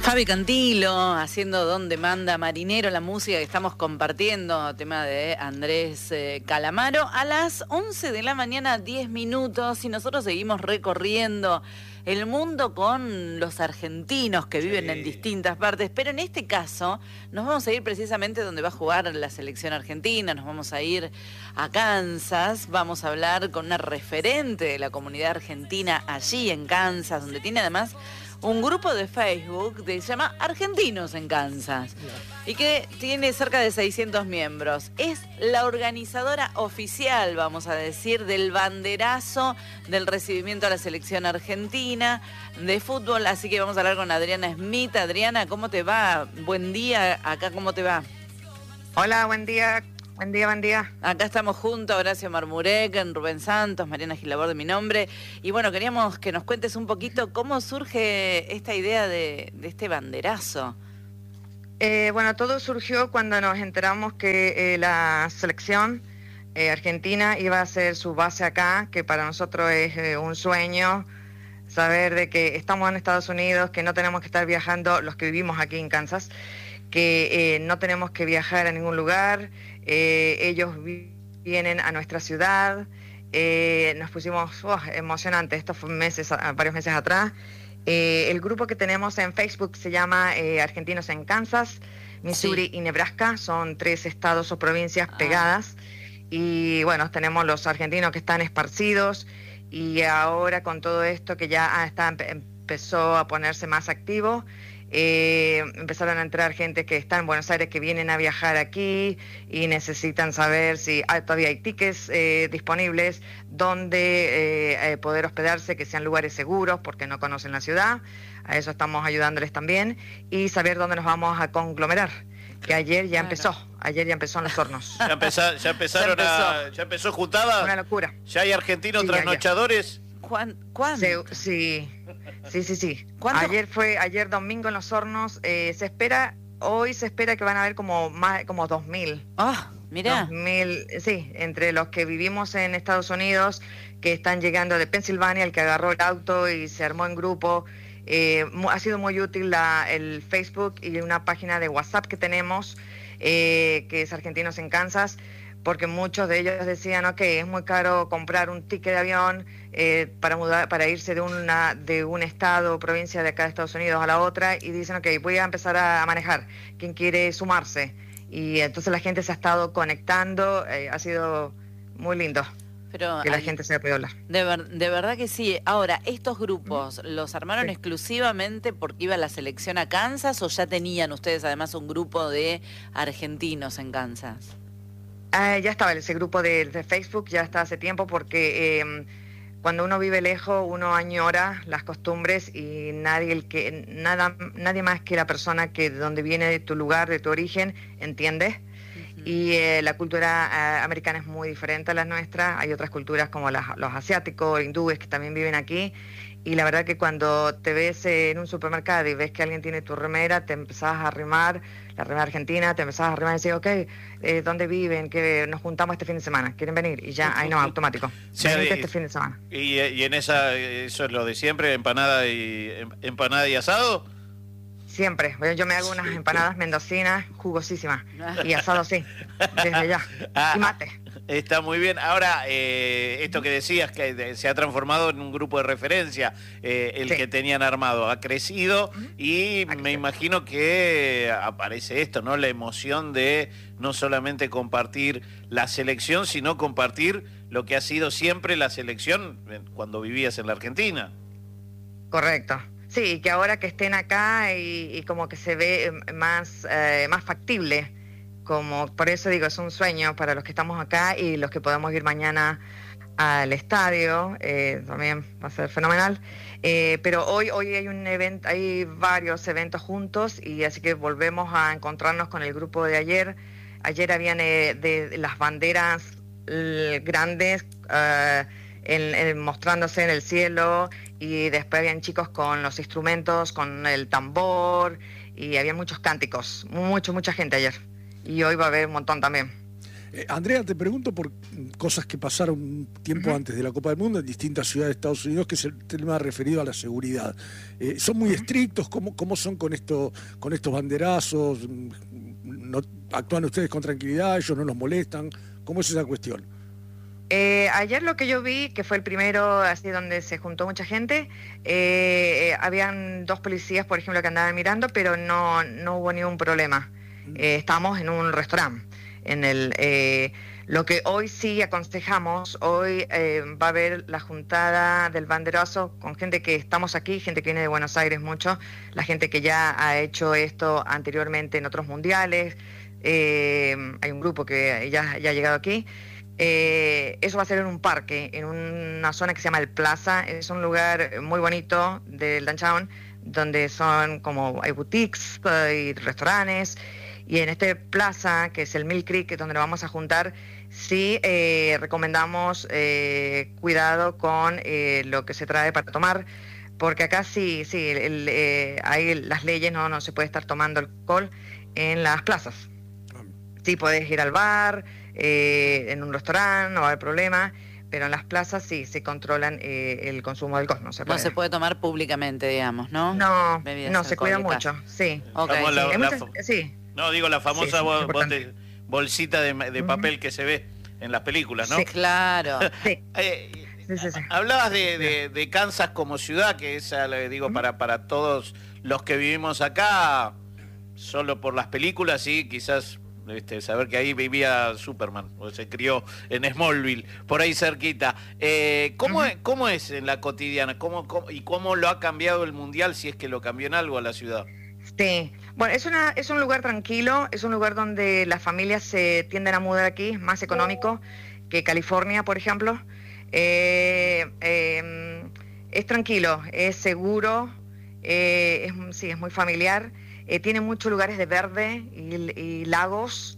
Fabi Cantilo haciendo Donde Manda Marinero, la música que estamos compartiendo, tema de Andrés Calamaro, a las 11 de la mañana, 10 minutos, y nosotros seguimos recorriendo el mundo con los argentinos que viven en distintas partes, pero en este caso nos vamos a ir precisamente donde va a jugar la selección argentina, nos vamos a ir a Kansas, vamos a hablar con una referente de la comunidad argentina allí en Kansas, donde tiene además un grupo de Facebook que se llama Argentinos en Kansas y que tiene cerca de 600 miembros. Es la organizadora oficial, vamos a decir, del banderazo del recibimiento a la selección argentina de fútbol. Así que vamos a hablar con Adriana Smith. Adriana, ¿cómo te va? Buen día. Acá, ¿cómo te va? Hola, buen día. Buen día, buen día. Acá estamos juntos, Horacio Marmurek, Rubén Santos, Mariana Gilabor de mi nombre. Y bueno, queríamos que nos cuentes un poquito cómo surge esta idea de este banderazo. Bueno, todo surgió cuando nos enteramos que la selección argentina iba a hacer su base acá, que para nosotros es un sueño saber de que estamos en Estados Unidos, que no tenemos que estar viajando, los que vivimos aquí en Kansas, que no tenemos que viajar a ningún lugar. Ellos vienen a nuestra ciudad, nos pusimos emocionantes, esto fue varios meses atrás. El grupo que tenemos en Facebook se llama Argentinos en Kansas, Missouri y Nebraska, son 3 estados o provincias pegadas, y bueno, tenemos los argentinos que están esparcidos, y ahora con todo esto que ya empezó a ponerse más activo, empezaron a entrar gente que está en Buenos Aires, que vienen a viajar aquí y necesitan saber si todavía hay tickets disponibles, dónde poder hospedarse, que sean lugares seguros porque no conocen la ciudad. A eso estamos ayudándoles también, y saber dónde nos vamos a conglomerar, que ayer ya empezó en Los Hornos. Ya empezó juntada. Una locura. Ya hay argentinos trasnochadores. ¿Cuándo? Sí. ¿Cuándo? Ayer domingo en Los Hornos. Hoy se espera que van a haber como 2.000. Ah, mirá. 2.000, sí, entre los que vivimos en Estados Unidos, que están llegando de Pensilvania, el que agarró el auto y se armó en grupo. Ha sido muy útil el Facebook y una página de WhatsApp que tenemos, que es Argentinos en Kansas, porque muchos de ellos decían, es muy caro comprar un ticket de avión para irse de un estado o provincia de acá de Estados Unidos a la otra, y dicen, voy a empezar a manejar, ¿quién quiere sumarse? Y entonces la gente se ha estado conectando, ha sido muy lindo. Pero que la gente se puede hablar. De verdad que sí. Ahora, ¿estos grupos los armaron exclusivamente porque iba la selección a Kansas, o ya tenían ustedes además un grupo de argentinos en Kansas? Ya estaba ese grupo de Facebook, ya está hace tiempo, porque cuando uno vive lejos, uno añora las costumbres, y nadie más que la persona que de donde viene, de tu lugar, de tu origen, entiende. Y la cultura americana es muy diferente a la nuestra. Hay otras culturas como los asiáticos, hindúes, que también viven aquí. Y la verdad que cuando te ves en un supermercado y ves que alguien tiene tu remera, te empezás a arrimar, la remera argentina, te empezás a arrimar y decís, ¿dónde viven? Que nos juntamos este fin de semana, ¿quieren venir? Y ya, ahí no, automático. Venite este fin de semana. Y en eso es lo de siempre, empanada y asado. Siempre. Yo me hago unas empanadas mendocinas jugosísimas, y asado sí, desde ya. Y mate. Está muy bien. Ahora, esto que decías, que se ha transformado en un grupo de referencia, que tenían armado, ha crecido, y me imagino que aparece esto, ¿no? La emoción de no solamente compartir la selección, sino compartir lo que ha sido siempre la selección cuando vivías en la Argentina. Correcto. Sí, que ahora que estén acá y como que se ve más factible, como por eso digo, es un sueño para los que estamos acá y los que podemos ir mañana al estadio, también va a ser fenomenal. Pero hoy hay un evento, hay varios eventos juntos, y así que volvemos a encontrarnos con el grupo de ayer. Ayer habían de las banderas grandes mostrándose en el cielo, y después habían chicos con los instrumentos, con el tambor, y había muchos cánticos, mucha gente ayer, y hoy va a haber un montón también. Andrea, te pregunto por cosas que pasaron un tiempo antes de la Copa del Mundo en distintas ciudades de Estados Unidos, que es el tema referido a la seguridad. ¿Son muy estrictos? ¿Cómo son con estos banderazos? ¿No, actúan ustedes con tranquilidad? ¿Ellos no los molestan? ¿Cómo es esa cuestión? Ayer lo que yo vi, que fue el primero así donde se juntó mucha gente, habían 2 policías, por ejemplo, que andaban mirando, pero no hubo ningún problema. Estamos en un restaurante. Lo que hoy sí aconsejamos, hoy va a haber la juntada del banderazo con gente que estamos aquí, gente que viene de Buenos Aires mucho, la gente que ya ha hecho esto anteriormente en otros mundiales, hay un grupo que ya ha llegado aquí. Eso va a ser en un parque, en una zona que se llama el Plaza. Es un lugar muy bonito del downtown, donde hay boutiques, hay restaurantes, y en este plaza, que es el Mill Creek, que es donde nos vamos a juntar, sí recomendamos cuidado con lo que se trae para tomar, porque acá sí hay las leyes, no se puede estar tomando alcohol en las plazas. Sí, podés ir al bar, en un restaurante, no va a haber problema, pero en las plazas sí se controlan el consumo de alcohol. No se puede tomar públicamente, digamos, ¿no? No, se cuida mucho, sí. Okay. Sí. No, digo la famosa bolsita de papel que se ve en las películas, ¿no? Sí, claro. Sí. Hablabas de Kansas como ciudad, que es, digo, para todos los que vivimos acá, solo por las películas, sí, quizás saber que ahí vivía Superman, o se crió en Smallville, por ahí cerquita. ¿Cómo es en la cotidiana? ¿Cómo lo ha cambiado el Mundial, si es que lo cambió en algo a la ciudad? Sí, bueno, es un lugar tranquilo, es un lugar donde las familias se tienden a mudar aquí, es más económico que California, por ejemplo. Es tranquilo, es seguro, es muy familiar, tiene muchos lugares de verde y lagos.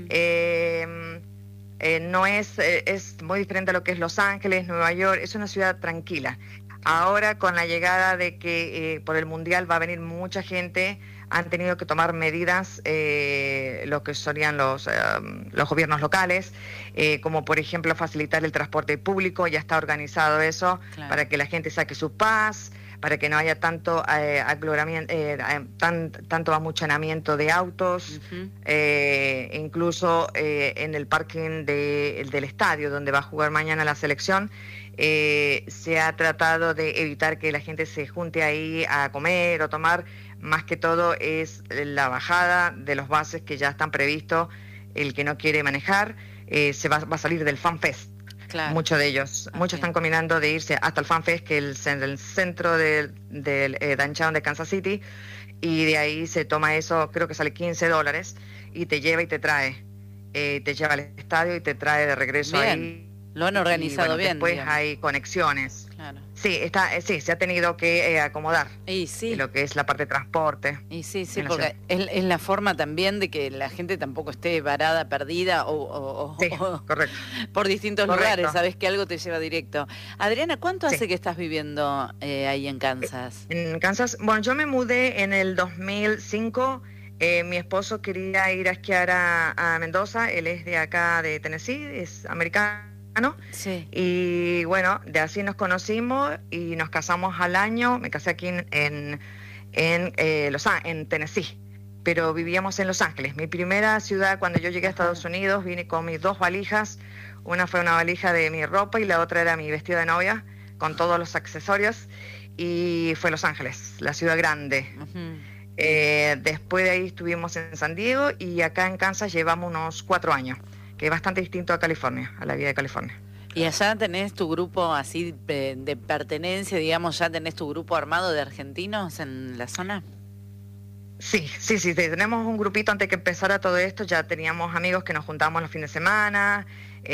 No es muy diferente a lo que es Los Ángeles, Nueva York, es una ciudad tranquila. Ahora, con la llegada de que por el Mundial va a venir mucha gente, han tenido que tomar medidas lo que serían los gobiernos locales, como por ejemplo facilitar el transporte público. Ya está organizado eso, claro, para que la gente saque su paz, para que no haya tanto tanto amuchonamiento de autos. Incluso en el parking del estadio donde va a jugar mañana la selección, se ha tratado de evitar que la gente se junte ahí a comer o tomar. Más que todo es la bajada de los buses que ya están previstos. El que no quiere manejar va a salir del Fan Fest. Claro. Muchos de ellos. Okay. Muchos están combinando de irse hasta el Fan Fest, que es el centro del downtown de Kansas City, y de ahí se toma eso, creo que sale $15, y te lleva y te trae. Te lleva al estadio y te trae de regreso. Bien. Ahí. Lo han organizado bien. Después hay conexiones. Claro. Sí, se ha tenido que acomodar. Y sí. Lo que es la parte de transporte. Y sí, porque es la forma también de que la gente tampoco esté varada, perdida correcto. Por distintos lugares. Sabes que algo te lleva directo. Adriana, ¿cuánto hace que estás viviendo ahí en Kansas? En Kansas, bueno, yo me mudé en el 2005. Mi esposo quería ir a esquiar a Mendoza. Él es de acá, de Tennessee, es americano. Sí. Y bueno, de así nos conocimos y nos casamos al año. Me casé aquí en Tennessee, pero vivíamos en Los Ángeles. Mi primera ciudad, cuando yo llegué a Estados Unidos, vine con mis 2 valijas. Una fue una valija de mi ropa y la otra era mi vestido de novia con todos los accesorios, y fue Los Ángeles, la ciudad grande. Después de ahí estuvimos en San Diego, y acá en Kansas llevamos unos 4 años, que es bastante distinto a California, a la vida de California. ¿Y allá tenés tu grupo así de pertenencia, digamos, ya tenés tu grupo armado de argentinos en la zona? Sí, tenemos un grupito antes que empezara todo esto. Ya teníamos amigos que nos juntábamos los fines de semana,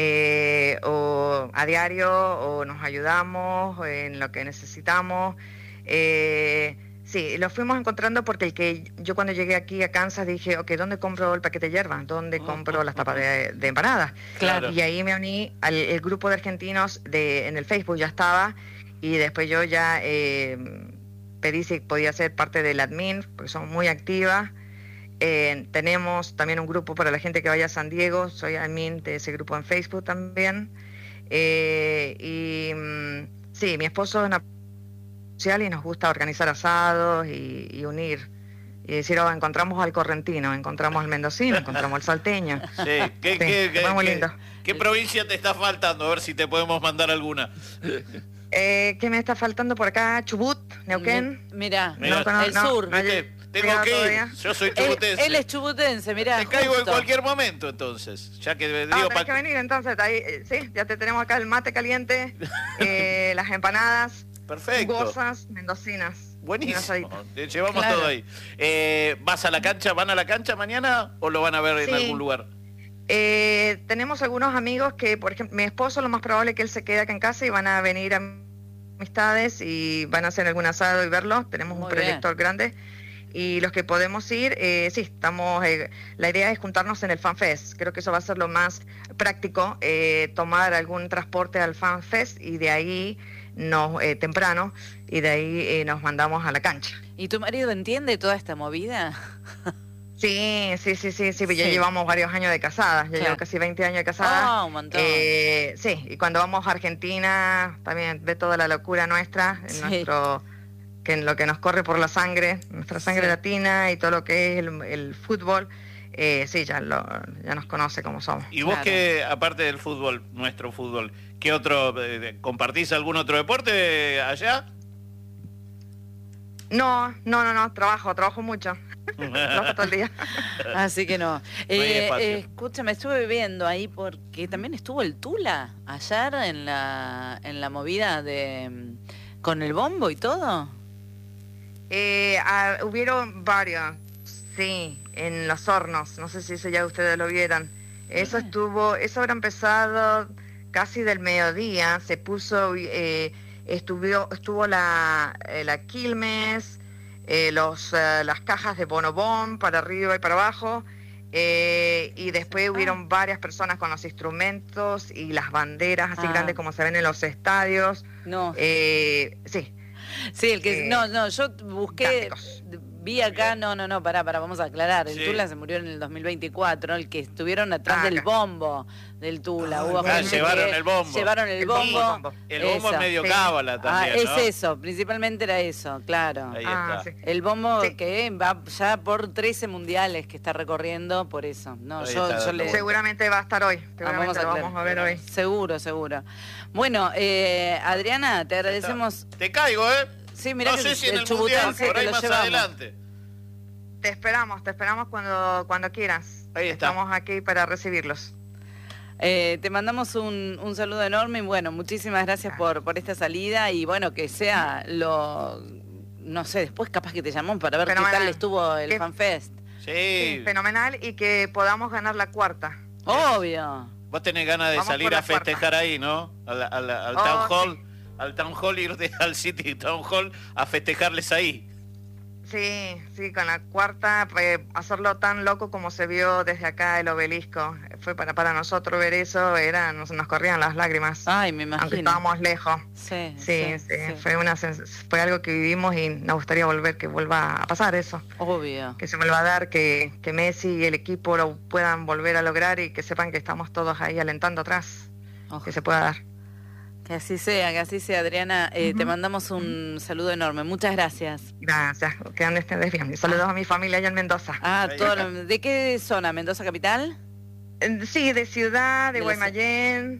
o a diario, o nos ayudamos en lo que necesitamos. Sí, lo fuimos encontrando porque yo cuando llegué aquí a Kansas dije, ok, ¿dónde compro el paquete de hierba? ¿Dónde compro las tapas de empanadas? Claro. Y ahí me uní al grupo de argentinos en el Facebook, ya estaba, y después yo ya pedí si podía ser parte del admin, porque son muy activas. Tenemos también un grupo para la gente que vaya a San Diego, soy admin de ese grupo en Facebook también. Sí, mi esposo es una social y nos gusta organizar asados y unir. Y decir, encontramos al correntino, encontramos al mendocino, encontramos al salteño. Sí, fue muy lindo. ¿Qué provincia te está faltando? A ver si te podemos mandar alguna. ¿Qué me está faltando por acá? Chubut, Neuquén. Mirá, el sur. Tengo que ir, yo soy chubutense. Él es chubutense, mirá. Te caigo en cualquier momento, entonces. Ya que digo, tenés que venir entonces, ahí, sí, ya te tenemos acá el mate caliente, las empanadas. Perfecto. Jugosas, mendocinas. Buenísimo, llevamos todo ahí. ¿Vas a la cancha, van a la cancha mañana o lo van a ver en algún lugar? Tenemos algunos amigos que, por ejemplo, mi esposo lo más probable es que él se quede acá en casa y van a venir amistades y van a hacer algún asado y verlo. Tenemos un proyector grande. Y los que podemos ir, sí, estamos, la idea es juntarnos en el FanFest. Creo que eso va a ser lo más práctico, tomar algún transporte al FanFest y de ahí temprano, y de ahí nos mandamos a la cancha. ¿Y tu marido entiende toda esta movida? Sí, ya llevamos varios años de casadas, ya llevo casi 20 años de casada. Un montón. Sí, y cuando vamos a Argentina también ve toda la locura nuestra, en lo que nos corre por la sangre, nuestra sangre latina y todo lo que es el fútbol. Sí, ya nos conoce como somos. ¿Y vos que, aparte del fútbol, nuestro fútbol, qué otro, compartís algún otro deporte allá? No, trabajo mucho. Trabajo todo el día. Así que no. Escúchame, estuve viendo ahí porque también estuvo el Tula ayer en la movida con el bombo y todo. Hubieron varios, sí, en los hornos, no sé si eso ya ustedes lo vieron. Eso habrá empezado casi del mediodía, se puso, estuvo la quilmes, las cajas de bonobón para arriba y para abajo, y después hubieron varias personas con los instrumentos y las banderas así grandes como se ven en los estadios. Sí. Sí, yo busqué, vi acá, pará, vamos a aclarar, el Tula se murió en el 2024, el que estuvieron atrás del bombo del Tula, llevaron el bombo. Llevaron el bombo. El bombo es medio cábala también, ¿no? Es eso, principalmente era eso, claro. Ahí está. Sí. El bombo que va ya por 13 mundiales que está recorriendo, por eso. Seguramente va a estar hoy, vamos a ver hoy. Seguro. Bueno, Adriana, te agradecemos. Te caigo, Sí, mirá no sé si en el mundial, por ahí más adelante. Te esperamos cuando quieras. Ahí está. Estamos aquí para recibirlos. Te mandamos un saludo enorme y bueno, muchísimas gracias por esta salida y bueno, que sea no sé, después capaz que te llamamos para ver qué tal estuvo el FanFest. Sí, fenomenal, y que podamos ganar la cuarta. Obvio. Vos tenés ganas de salir a festejar ahí, ¿no? Al Town Hall. Sí. Al Town Hall, irte al City Town Hall a festejarles ahí. Sí, con la cuarta, hacerlo tan loco como se vio desde acá el obelisco. Fue para nosotros ver eso, nos corrían las lágrimas. Ay, me imagino. Aunque estábamos lejos. Sí. Fue algo que vivimos y nos gustaría que vuelva a pasar eso. Obvio. Que se vuelva a dar, que Messi y el equipo lo puedan volver a lograr y que sepan que estamos todos ahí alentando atrás. Que se pueda dar. Que así sea, Adriana. Te mandamos un saludo enorme. Muchas gracias. Gracias, que andes bien. Saludos a mi familia allá en Mendoza. ¿De qué zona? ¿Mendoza capital? Sí, de Ciudad, de Guaymallén.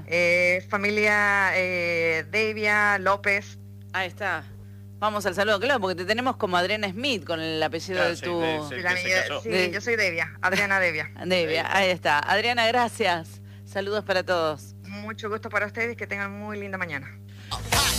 Familia Devia, López. Ahí está. Vamos al saludo, claro, porque te tenemos como Adriana Smith con el apellido de tu... Sí, yo soy Devia, Adriana Devia. Ahí está. Adriana, gracias. Saludos para todos. Mucho gusto para ustedes, que tengan muy linda mañana.